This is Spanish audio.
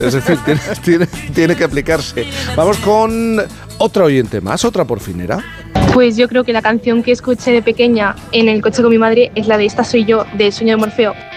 Es decir, tiene que aplicarse. Vamos con otra oyente más, otra porfinera. Pues yo creo que la canción que escuché de pequeña en el coche con mi madre es la de Esta soy yo, de El sueño de Morfeo.